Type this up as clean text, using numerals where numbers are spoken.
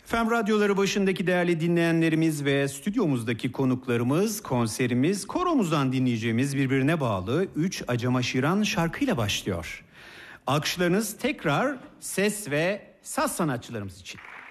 Efendim radyoları başındaki değerli dinleyenlerimiz ve stüdyomuzdaki konuklarımız, konserimiz, koromuzdan dinleyeceğimiz birbirine bağlı 3 acamaşiran şarkıyla başlıyor. Alkışlarınız tekrar ses ve saz sanatçılarımız için.